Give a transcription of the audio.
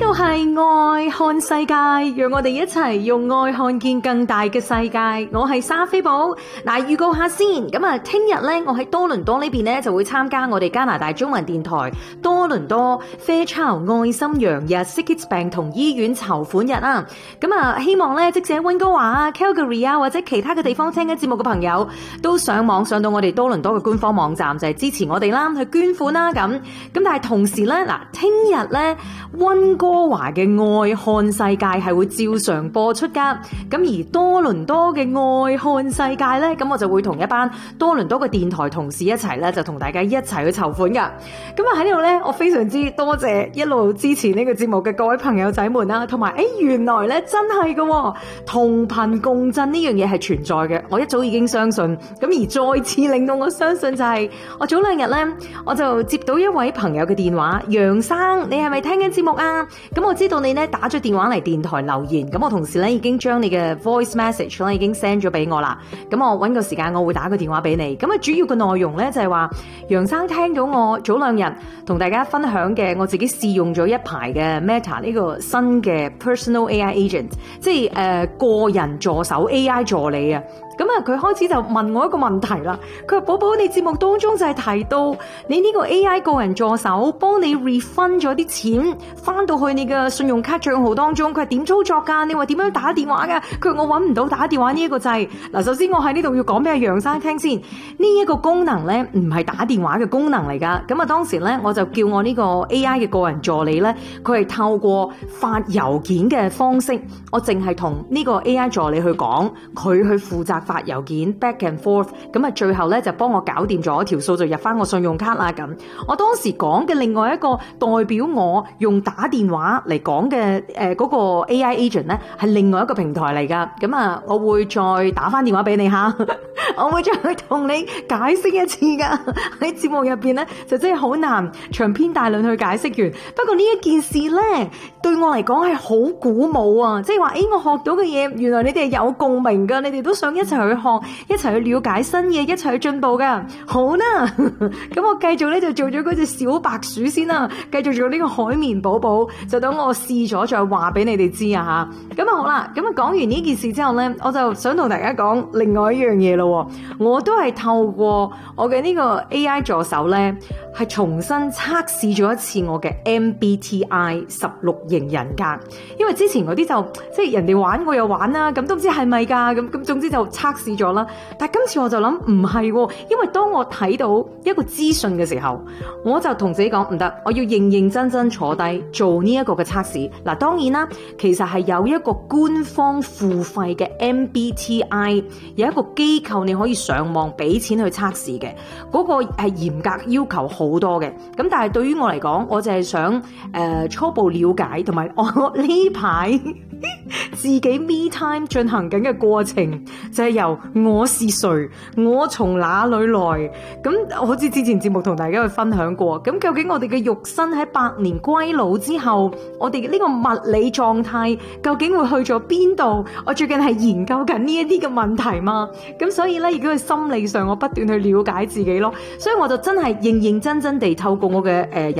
度係愛看世界，讓我哋一齊用愛看見更大嘅世界。我係莎菲寶。嗱，預告下先，咁啊，聽日咧，我喺多倫多呢邊咧就會參加我哋加拿大中文電台多倫多 Fairchild 愛心洋日 Sick Kids 病童醫院籌款日啊。咁啊，希望咧，即使喺溫哥華啊、Calgary 啊或者其他嘅地方聽緊節目嘅朋友，都上到我哋多倫多嘅官方網站，就係支持我哋啦，去捐款啦咁。但係同時咧，嗱，聽日咧溫哥華嘅愛看世界係會照常播出噶。咁而多倫多嘅愛看世界咧，咁我就會同一班多倫多嘅電台同事一齊咧，就同大家一齊去籌款噶。咁啊喺呢度咧，我非常之多謝一路支持呢個節目嘅各位朋友仔們啦，同埋原來咧真係噶，同頻共振呢樣嘢係存在嘅，我一早已經相信。咁而再次令到我相信就係，我早兩日咧，我就接到一位朋友嘅電話，楊生，你係咪聽緊節目啊？咁我知道你咧打咗電話嚟電台留言，咁我同時咧已經將你嘅 voice message 咧已經 send 咗俾我啦。咁我搵個時間我會打個電話俾你。咁啊主要嘅內容咧就係話，楊生聽到我早兩日同大家分享嘅，我自己試用咗一排嘅 Meta 呢個新嘅 personal AI agent， 即係個人助手 AI 助理啊。咁啊，佢開始就問我一個問題啦。佢話：寶寶，你節目當中就係提到你呢個 AI 個人助手幫你 refund 咗啲錢翻到去你嘅信用卡帳號當中，佢係點操作㗎？你話點樣打電話㗎？佢話我揾唔到打電話呢一個掣。嗱，首先我喺呢度要講俾阿楊生聽先，呢一個功能咧唔係打電話嘅功能嚟㗎。咁啊，當時咧我就叫我呢個 AI 嘅個人助理咧，佢係透過發郵件嘅方式，我淨係同呢個 AI 助理去講，佢去負責發郵件 back and forth， 咁啊最後咧就幫我搞掂咗條數，就入翻我信用卡啦咁。我當時講嘅另外一個代表我用打電話嚟講嘅嗰個 AI agent 咧，係另外一個平台嚟噶。咁啊，我會再打翻電話俾你吓，我會再同你解釋一次噶。喺節目入邊咧，就真係好難長篇大論去解釋完。不過呢一件事咧，對我嚟講係好鼓舞啊！即係話，我學到嘅嘢，原來你哋係有共鳴噶，你哋都想一齊去學，一齊去了解新嘢，一齊去進步噶。好啦，咁我繼續咧就做咗嗰隻小白鼠先啦，繼續做呢個海綿寶寶，就等我試咗再話俾你哋知啊吓。咁啊好啦，咁啊講完呢件事之後咧，我就想同大家講另外一樣嘢咯。我都係透過我嘅呢個 AI 助手咧，係重新測試咗一次我嘅 MBTI 16型人格，因為之前嗰啲就即係人哋玩我又玩啦，咁都唔知係咪噶，咁總之就測試咗啦。但係今次我就諗唔係，因為當我睇到一個資訊嘅時候，我就同自己講唔得，我要認認真真坐低做呢一個嘅測試。嗱，當然啦，其實係有一個官方付費嘅 MBTI， 有一個機構你可以上網俾錢去測試嘅，嗰個係嚴格要求好多嘅。咁但係對於我嚟講，我就係想初步了解，同埋我呢排自己 me time 進行緊嘅過程，就係由我是誰，我從哪裏來。咁好似之前節目同大家去分享過，咁究竟我哋嘅肉身喺100年歸老之後，我哋呢個物理狀態究竟會去咗邊度？我最近係研究緊呢一啲嘅問題嘛，咁所以咧，亦都係心理上我不斷去了解自己咯。所以我就真係認認真真地透過我嘅